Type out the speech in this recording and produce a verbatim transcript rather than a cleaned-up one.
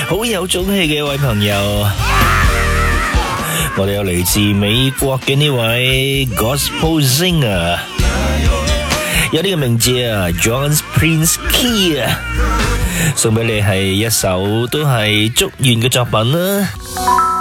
好有勇氣嘅一位朋友。我哋有嚟自美國嘅呢位 Gospel Singer， 有呢個名字啊 John Prince Key 啊，送俾你係一首都係祝願嘅作品啦。